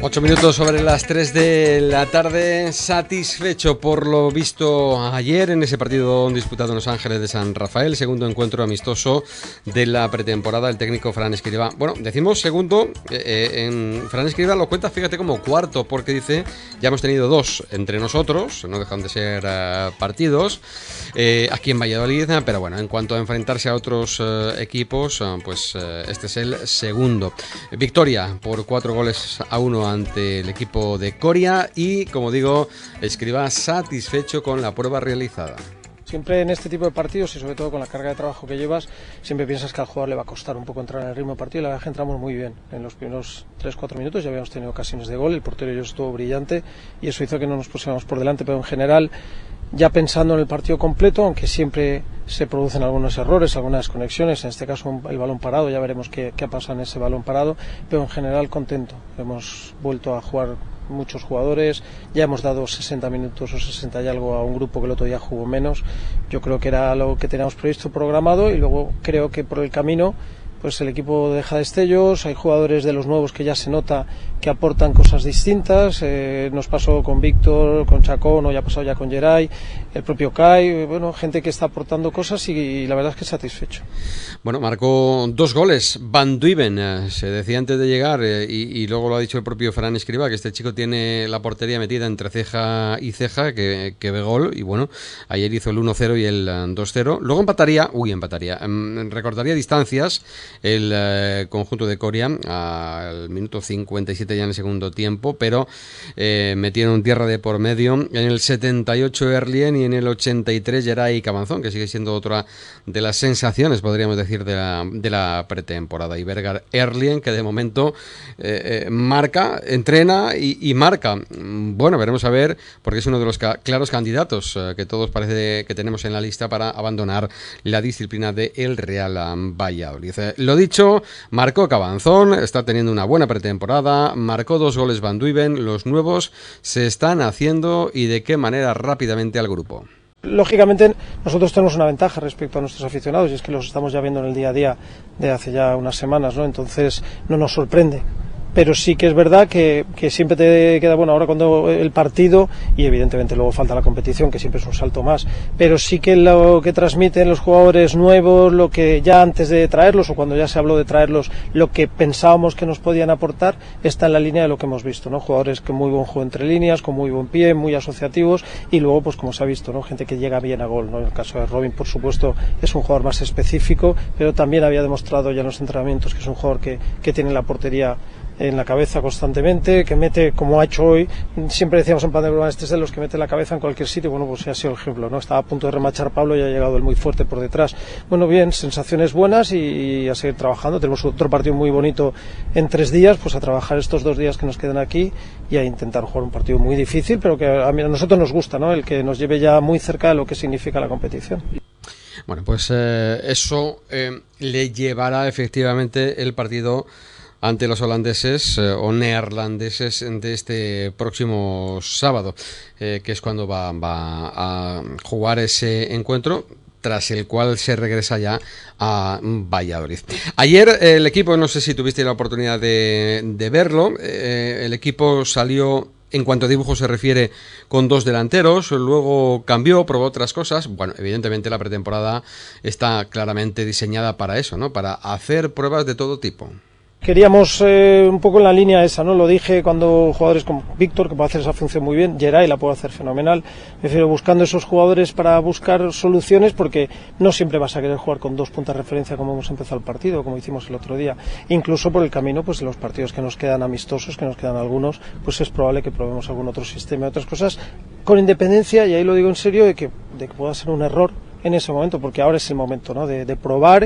8 minutos sobre las 3 de la tarde. Satisfecho por lo visto ayer en ese partido disputado en Los Ángeles de San Rafael, segundo encuentro amistoso de la pretemporada, el técnico Fran Escribá. Bueno, decimos segundo, Fran Escribá lo cuenta, fíjate, como cuarto, porque dice, ya hemos tenido dos entre nosotros, no dejan de ser partidos, aquí en Valladolid, pero bueno, en cuanto a enfrentarse a otros equipos, pues este es el segundo. Victoria por 4-1 ante el equipo de Coria y, como digo, Escribá satisfecho con la prueba realizada. Siempre en este tipo de partidos y sobre todo con la carga de trabajo que llevas, siempre piensas que al jugador le va a costar un poco entrar en el ritmo del partido, y la verdad es que entramos muy bien. En los primeros 3-4 minutos ya habíamos tenido ocasiones de gol, el portero y yo estuvo brillante y eso hizo que no nos pusiéramos por delante, pero en general, ya pensando en el partido completo, aunque siempre se producen algunos errores, algunas desconexiones, en este caso el balón parado, ya veremos qué ha pasado en ese balón parado, pero en general contento. Hemos vuelto a jugar muchos jugadores, ya hemos dado 60 minutos o 60 y algo a un grupo que el otro día jugó menos. Yo creo que era lo que teníamos previsto, programado, y luego creo que por el camino pues el equipo deja destellos, hay jugadores de los nuevos que ya se nota que aportan cosas distintas, nos pasó con Víctor, con Chacón, o ya ha pasado ya con Geray, el propio Kai, bueno, gente que está aportando cosas y la verdad es que satisfecho. Bueno, marcó 2 goles Van Duiven, se decía antes de llegar, y luego lo ha dicho el propio Fran Escribá, que este chico tiene la portería metida entre ceja y ceja, que ve gol, y bueno, ayer hizo el 1-0 y el 2-0, luego empataría, recortaría distancias el conjunto de Coria al minuto 57 ya en el segundo tiempo, pero metieron tierra de por medio en el 78 Erlien y en el 83 Geray Cabanzón, que sigue siendo otra de las sensaciones, podríamos decir, de la pretemporada. Y Bergar Erlien, que de momento marca, entrena y marca. Bueno, veremos a ver, porque es uno de los claros candidatos que todos parece que tenemos en la lista para abandonar la disciplina del Real Valladolid. Lo dicho, marcó Cabanzón, está teniendo una buena pretemporada, marcó 2 goles Van Duiven, los nuevos se están haciendo y de qué manera rápidamente al grupo. Lógicamente nosotros tenemos una ventaja respecto a nuestros aficionados y es que los estamos ya viendo en el día a día de hace ya unas semanas, ¿no? Entonces no nos sorprende. Pero sí que es verdad que siempre te queda, bueno, ahora cuando el partido, y evidentemente luego falta la competición, que siempre es un salto más, pero sí que lo que transmiten los jugadores nuevos, lo que ya antes de traerlos, o cuando ya se habló de traerlos, lo que pensábamos que nos podían aportar, está en la línea de lo que hemos visto, ¿no? Jugadores con muy buen juego entre líneas, con muy buen pie, muy asociativos, y luego, pues como se ha visto, ¿no? Gente que llega bien a gol, ¿no? En el caso de Robin, por supuesto, es un jugador más específico, pero también había demostrado ya en los entrenamientos que es un jugador que tiene la portería en la cabeza constantemente, que mete, como ha hecho hoy, siempre decíamos en plan de broma, este es de los que mete la cabeza en cualquier sitio. Bueno, pues ha sido el ejemplo, ¿no? Estaba a punto de remachar Pablo y ha llegado él muy fuerte por detrás. Bueno, bien, sensaciones buenas y a seguir trabajando. Tenemos otro partido muy bonito en 3 días, pues a trabajar estos 2 días que nos quedan aquí y a intentar jugar un partido muy difícil, pero que a nosotros nos gusta, ¿no? El que nos lleve ya muy cerca de lo que significa la competición. Bueno, pues eso le llevará efectivamente el partido ante los holandeses o neerlandeses de este próximo sábado, que es cuando va a jugar ese encuentro, tras el cual se regresa ya a Valladolid. Ayer el equipo, no sé si tuviste la oportunidad de verlo, el equipo salió, en cuanto a dibujo se refiere, con 2 delanteros, luego cambió, probó otras cosas. Bueno, evidentemente la pretemporada está claramente diseñada para eso, ¿no? Para hacer pruebas de todo tipo. Queríamos un poco en la línea esa, ¿no? Lo dije cuando jugadores como Víctor, que puede hacer esa función muy bien, Geray la puede hacer fenomenal, prefiero buscando esos jugadores para buscar soluciones, porque no siempre vas a querer jugar con 2 puntas de referencia como hemos empezado el partido, como hicimos el otro día. Incluso por el camino, pues los partidos que nos quedan amistosos, que nos quedan algunos, pues es probable que probemos algún otro sistema y otras cosas, con independencia, y ahí lo digo en serio, de que pueda ser un error en ese momento, porque ahora es el momento, ¿no? de probar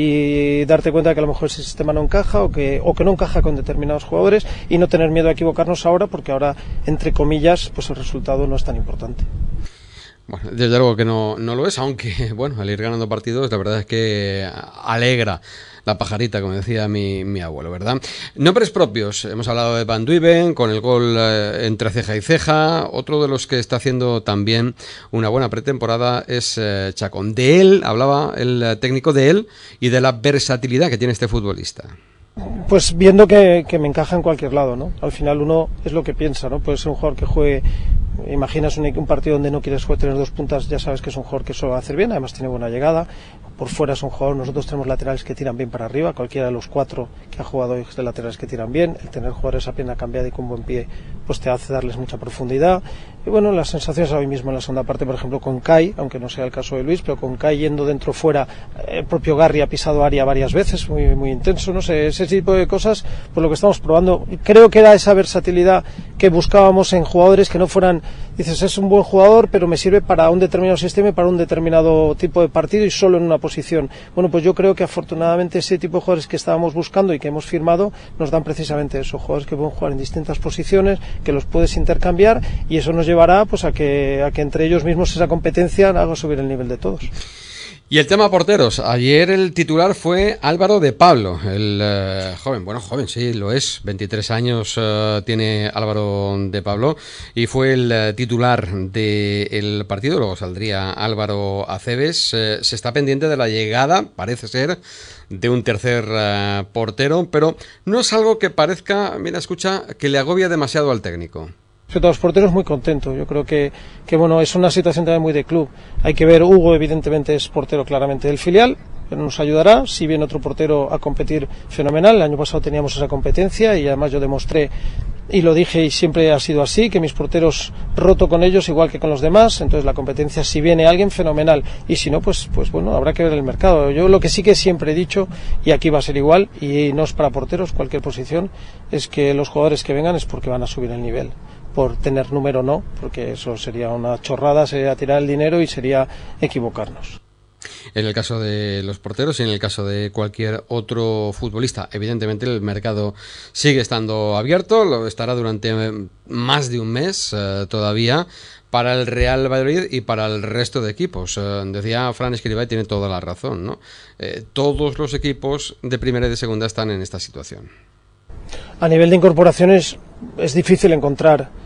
y darte cuenta de que a lo mejor ese sistema no encaja o que no encaja con determinados jugadores, y no tener miedo a equivocarnos ahora, porque ahora, entre comillas, pues el resultado no es tan importante. Bueno, desde luego que no lo es, aunque bueno, al ir ganando partidos, la verdad es que alegra la pajarita, como decía mi abuelo, ¿verdad? Nombres propios, hemos hablado de Van Duiven, con el gol entre ceja y ceja. Otro de los que está haciendo también una buena pretemporada es Chacón. De él, hablaba el técnico de él y de la versatilidad que tiene este futbolista. Pues viendo que me encaja en cualquier lado, ¿no? Al final uno es lo que piensa, ¿no? Puede ser un jugador que juegue, imaginas un partido donde no quieres tener dos puntas, ya sabes que es un jugador que eso va a hacer bien, además tiene buena llegada. Por fuera es un jugador, nosotros tenemos laterales que tiran bien para arriba, cualquiera de los 4 que ha jugado hoy es de laterales que tiran bien, el tener jugadores a pierna cambiada y con buen pie pues te hace darles mucha profundidad. Y bueno, las sensaciones hoy mismo en la segunda parte, por ejemplo con Kai, aunque no sea el caso de Luis, pero con Kai yendo dentro fuera, el propio Garri ha pisado área varias veces, muy intenso, no sé, ese tipo de cosas, pues lo que estamos probando, creo que era esa versatilidad que buscábamos en jugadores que no fueran, dices, es un buen jugador, pero me sirve para un determinado sistema y para un determinado tipo de partido y solo en una posición. Bueno, pues yo creo que afortunadamente ese tipo de jugadores que estábamos buscando y que hemos firmado nos dan precisamente eso, jugadores que pueden jugar en distintas posiciones, que los puedes intercambiar y eso nos llevará pues a que entre ellos mismos esa competencia haga subir el nivel de todos. Y el tema porteros, ayer el titular fue Álvaro de Pablo, el joven sí lo es, 23 años tiene Álvaro de Pablo y fue el titular del partido, luego saldría Álvaro Acebes, se está pendiente de la llegada, parece ser, de un tercer portero, pero no es algo que parezca, mira, escucha, que le agobia demasiado al técnico. Respecto a los porteros, muy contento. Yo creo que bueno, es una situación también muy de club. Hay que ver, Hugo evidentemente es portero claramente del filial, pero nos ayudará. Si viene otro portero a competir, fenomenal. El año pasado teníamos esa competencia y además yo demostré, y lo dije y siempre ha sido así, que mis porteros roto con ellos igual que con los demás. Entonces la competencia, si viene alguien, fenomenal. Y si no, pues bueno, habrá que ver el mercado. Yo lo que sí que siempre he dicho, y aquí va a ser igual, y no es para porteros, cualquier posición, es que los jugadores que vengan es porque van a subir el nivel. Por tener número no, porque eso sería una chorrada, sería tirar el dinero y sería equivocarnos. En el caso de los porteros y en el caso de cualquier otro futbolista, evidentemente el mercado sigue estando abierto, lo estará durante más de un mes todavía para el Real Valladolid y para el resto de equipos. Decía Fran Escribá y tiene toda la razón, ¿no? Todos los equipos de primera y de segunda están en esta situación. A nivel de incorporaciones es difícil encontrar.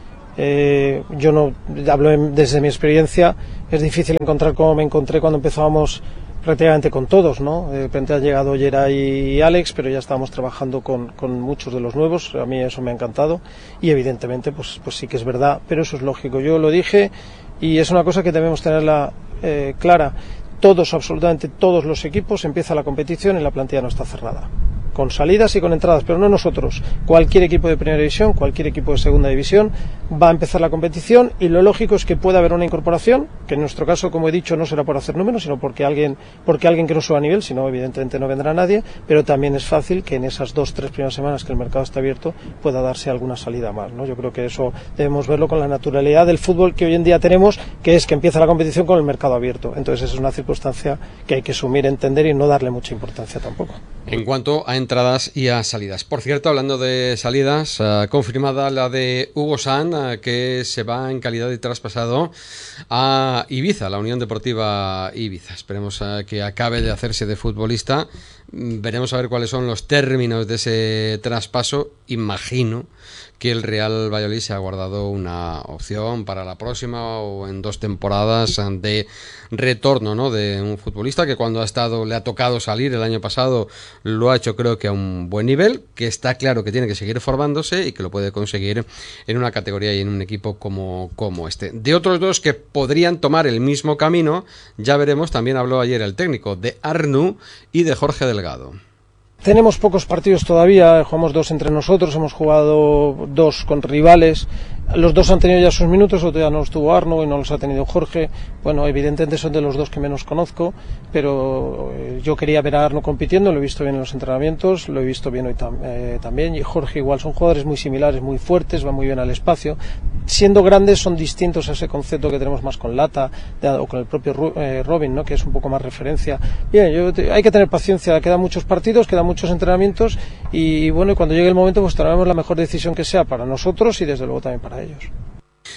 Yo no hablo desde mi experiencia, es difícil encontrar como me encontré cuando empezábamos prácticamente con todos, ¿no? De repente ha llegado Geray y Alex, pero ya estábamos trabajando con muchos de los nuevos, a mí eso me ha encantado y evidentemente pues sí que es verdad, pero eso es lógico, yo lo dije y es una cosa que debemos tenerla clara, absolutamente todos los equipos, empieza la competición y la plantilla no está cerrada. Con salidas y con entradas, pero no nosotros. Cualquier equipo de primera división, cualquier equipo de segunda división va a empezar la competición y lo lógico es que pueda haber una incorporación, que en nuestro caso, como he dicho, no será por hacer números, sino porque alguien que no suba a nivel, si no, evidentemente no vendrá nadie, pero también es fácil que en esas 2-3 primeras semanas que el mercado está abierto pueda darse alguna salida más, ¿no? Yo creo que eso debemos verlo con la naturalidad del fútbol que hoy en día tenemos, que es que empieza la competición con el mercado abierto. Entonces es una circunstancia que hay que asumir, entender y no darle mucha importancia tampoco. En cuanto a entradas y a salidas. Por cierto, hablando de salidas, confirmada la de Hugo San, que se va en calidad de traspasado a Ibiza, la Unión Deportiva Ibiza. Esperemos que acabe de hacerse de futbolista. Veremos a ver cuáles son los términos de ese traspaso. Imagino que el Real Valladolid se ha guardado una opción para la próxima o en 2 temporadas de retorno, ¿no? De un futbolista que cuando le ha tocado salir el año pasado, lo ha hecho creo que a un buen nivel, que está claro que tiene que seguir formándose y que lo puede conseguir en una categoría y en un equipo como este. De otros 2 que podrían tomar el mismo camino, ya veremos, también habló ayer el técnico, de Arnau y de Jorge Delgado. Tenemos pocos partidos todavía, jugamos 2 entre nosotros, hemos jugado 2 con rivales, los 2 han tenido ya sus minutos, otro ya no estuvo Arnau y no los ha tenido Jorge. Bueno, evidentemente son de los 2 que menos conozco, pero yo quería ver a Arnau compitiendo, lo he visto bien en los entrenamientos, lo he visto bien hoy también, y Jorge igual, son jugadores muy similares, muy fuertes, van muy bien al espacio. Siendo grandes son distintos a ese concepto que tenemos más con Lata o con el propio Robin, ¿no? Que es un poco más referencia. Bien, hay que tener paciencia, quedan muchos partidos, quedan muchos entrenamientos y bueno, cuando llegue el momento pues tomaremos la mejor decisión que sea para nosotros y desde luego también para ellos.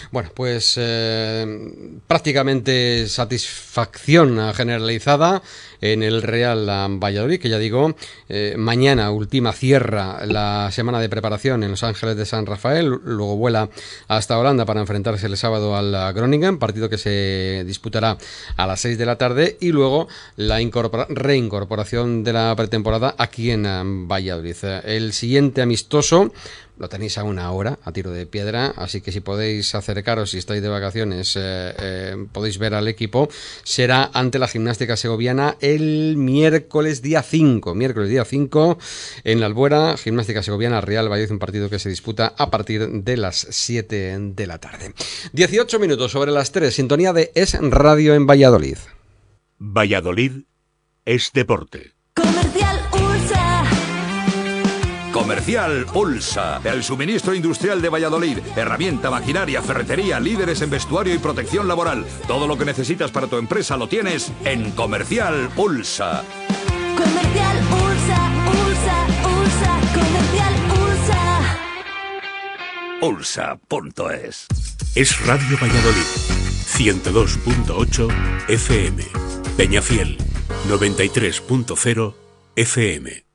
Bueno, pues prácticamente satisfacción generalizada en el Real Valladolid, que ya digo, mañana cierra la semana de preparación en Los Ángeles de San Rafael, luego vuela hasta Holanda para enfrentarse el sábado al Groningen, partido que se disputará a las 6 de la tarde, y luego la reincorporación de la pretemporada aquí en Valladolid. El siguiente amistoso lo tenéis a una hora, a tiro de piedra, así que si podéis acercaros, si estáis de vacaciones, podéis ver al equipo. Será ante la Gimnástica Segoviana el miércoles día 5 en la Albuera. Gimnástica Segoviana, Real Valladolid, un partido que se disputa a partir de las 7 de la tarde. 18 minutos sobre las 3, sintonía de Es Radio en Valladolid. Valladolid es deporte. Comercial Ulsa, el suministro industrial de Valladolid, herramienta, maquinaria, ferretería, líderes en vestuario y protección laboral. Todo lo que necesitas para tu empresa lo tienes en Comercial Ulsa. Comercial Ulsa, Comercial Ulsa. Ulsa.es. Es Radio Valladolid, 102.8 FM. Peñafiel, 93.0 FM.